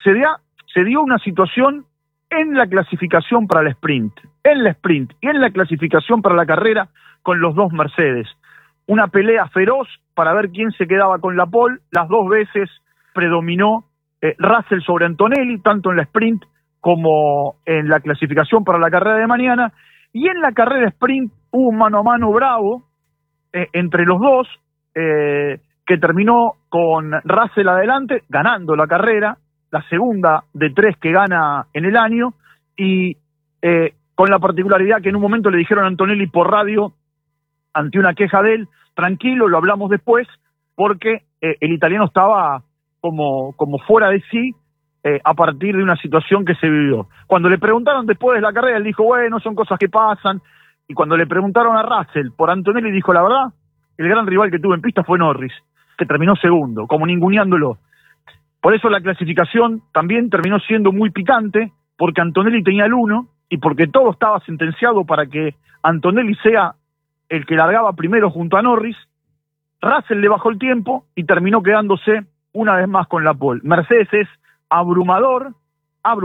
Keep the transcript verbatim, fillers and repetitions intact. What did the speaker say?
se, da, se dio una situación en la clasificación para el sprint, en la sprint y en la clasificación para la carrera con los dos Mercedes. Una pelea feroz para ver quién se quedaba con la pole. Las dos veces predominó eh, Russell sobre Antonelli, tanto en la sprint como en la clasificación para la carrera de mañana. Y en la carrera sprint hubo un mano a mano bravo eh, entre los dos, eh, que terminó con Russell adelante, ganando la carrera, la segunda de tres que gana en el año, y eh, con la particularidad que en un momento le dijeron a Antonelli por radio, ante una queja de él, tranquilo, lo hablamos después, porque eh, el italiano estaba como, como fuera de sí eh, a partir de una situación que se vivió. Cuando le preguntaron después de la carrera, él dijo, bueno, son cosas que pasan, y cuando le preguntaron a Russell por Antonelli, dijo, la verdad, el gran rival que tuve en pista fue Norris, que terminó segundo, como ninguneándolo. Por eso la clasificación también terminó siendo muy picante, porque Antonelli tenía el uno, y porque todo estaba sentenciado para que Antonelli sea el que largaba primero junto a Norris. Russell le bajó el tiempo y terminó quedándose una vez más con la pole. Mercedes es abrumador